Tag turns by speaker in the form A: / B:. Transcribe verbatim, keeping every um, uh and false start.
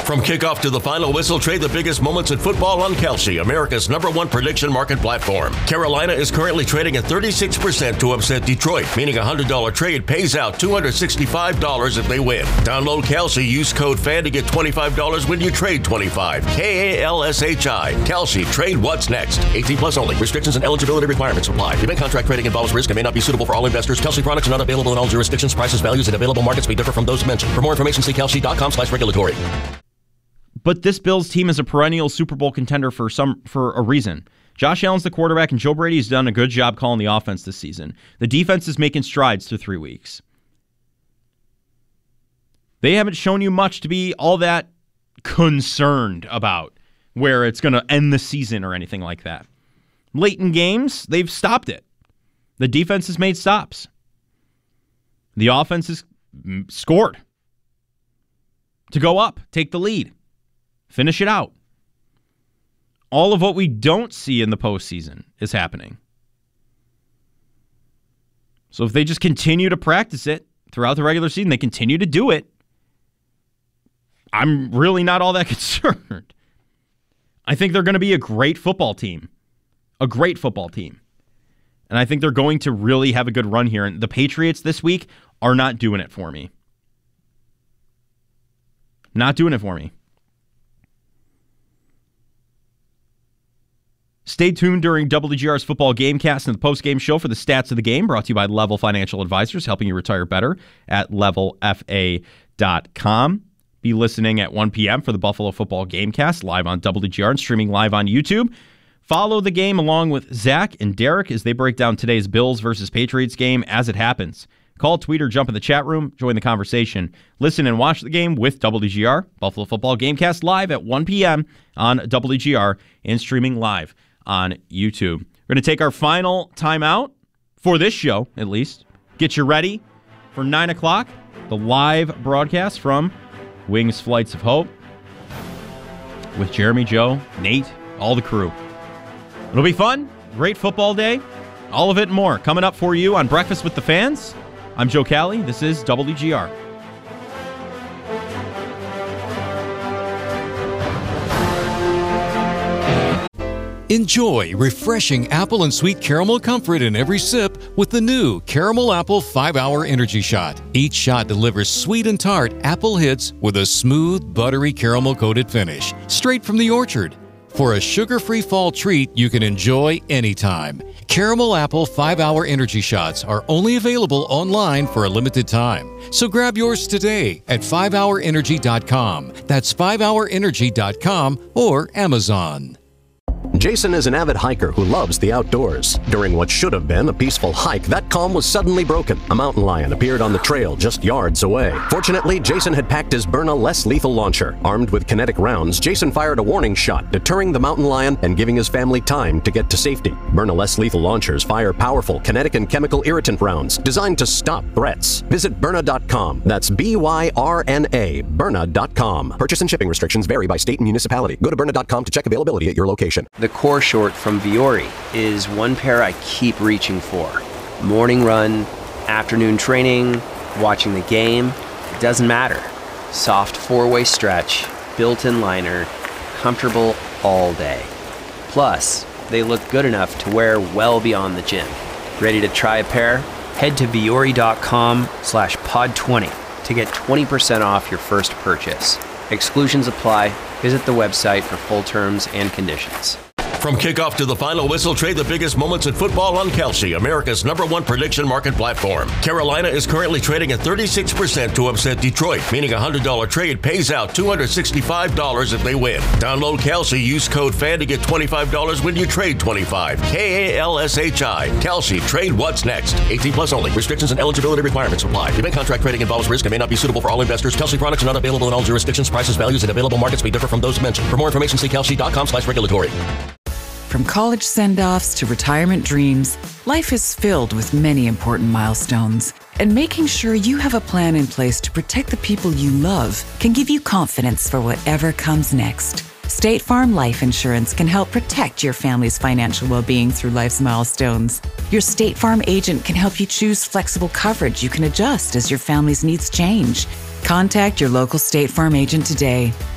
A: From kickoff to the final whistle, trade the biggest moments in football on Kalshi, America's number one prediction market platform. Carolina is currently trading at thirty-six percent to upset Detroit, meaning a one hundred dollars trade pays out two hundred sixty-five dollars if they win. Download Kalshi, use code FAN to get twenty-five dollars when you trade twenty-five dollars. K A L S H I. Kalshi. Trade what's next. eighteen plus only. Restrictions and eligibility requirements apply. Event contract trading involves risk and may not be suitable for all investors. Kalshi products are not available in all jurisdictions. Prices, values, and available markets may differ from those mentioned. For more information, see kalshi.com slash regulatory.
B: But this Bills team is a perennial Super Bowl contender for some for a reason. Josh Allen's the quarterback, and Joe Brady's done a good job calling the offense this season. The defense is making strides through three weeks. They haven't shown you much to be all that concerned about where it's going to end the season or anything like that. Late in games, they've stopped it. The defense has made stops. The offense has scored to go up, take the lead. Finish it out. All of what we don't see in the postseason is happening. So if they just continue to practice it throughout the regular season, they continue to do it, I'm really not all that concerned. I think they're going to be a great football team. A great football team. And I think they're going to really have a good run here. And the Patriots this week are not doing it for me. Not doing it for me. Stay tuned during W G R's Football Gamecast and the post-game show for the stats of the game, brought to you by Level Financial Advisors, helping you retire better at level f a dot com. Be listening at one p.m. for the Buffalo Football Gamecast, live on W G R and streaming live on YouTube. Follow the game along with Zach and Derek as they break down today's Bills versus Patriots game as it happens. Call, tweet, or jump in the chat room. Join the conversation. Listen and watch the game with W G R. Buffalo Football Gamecast live at one p.m. on W G R and streaming live on YouTube. We're going to take our final timeout for this show, at least. Get you ready for nine o'clock, the live broadcast from Wings Flights of Hope with Jeremy, Joe, Nate, all the crew. It'll be fun. Great football day. All of it and more coming up for you on Breakfast with the Fans. I'm Joe Cali. This is W G R.
C: Enjoy refreshing apple and sweet caramel comfort in every sip with the new Caramel Apple five hour Energy Shot. Each shot delivers sweet and tart apple hits with a smooth, buttery caramel-coated finish, straight from the orchard. For a sugar-free fall treat you can enjoy anytime. Caramel Apple five hour Energy Shots are only available online for a limited time. So grab yours today at five hour energy dot com. That's five hour energy dot com or Amazon.
D: Jason is an avid hiker who loves the outdoors. During what should have been a peaceful hike, that calm was suddenly broken. A mountain lion appeared on the trail just yards away. Fortunately, Jason had packed his Byrna less lethal launcher. Armed with kinetic rounds, Jason fired a warning shot, deterring the mountain lion and giving his family time to get to safety. Byrna less lethal launchers fire powerful kinetic and chemical irritant rounds designed to stop threats. Visit Byrna dot com. That's B Y R N A, Byrna dot com. Purchase and shipping restrictions vary by state and municipality. Go to Byrna dot com to check availability at your location.
E: The core short from Vuori is one pair I keep reaching for. Morning run, afternoon training, watching the game, it doesn't matter. Soft four-way stretch, built-in liner, comfortable all day. Plus, they look good enough to wear well beyond the gym. Ready to try a pair? Head to Vuori dot com slash pod twenty to get twenty percent off your first purchase. Exclusions apply. Visit the website for full terms and conditions.
A: From kickoff to the final whistle, trade the biggest moments in football on Kalshi, America's number one prediction market platform. Carolina is currently trading at thirty-six percent to upset Detroit, meaning a one hundred dollars trade pays out two hundred sixty-five dollars if they win. Download Kalshi, use code FAN to get twenty-five dollars when you trade twenty-five dollars. K A L S H I. Kalshi. Trade what's next. eighteen plus only. Restrictions and eligibility requirements apply. Event contract trading involves risk and may not be suitable for all investors. Kalshi products are not available in all jurisdictions. Prices, values, and available markets may differ from those mentioned. For more information, see kalshi.com slash regulatory.
F: From college send-offs to retirement dreams, life is filled with many important milestones. And making sure you have a plan in place to protect the people you love can give you confidence for whatever comes next. State Farm Life Insurance can help protect your family's financial well-being through life's milestones. Your State Farm agent can help you choose flexible coverage you can adjust as your family's needs change. Contact your local State Farm agent today.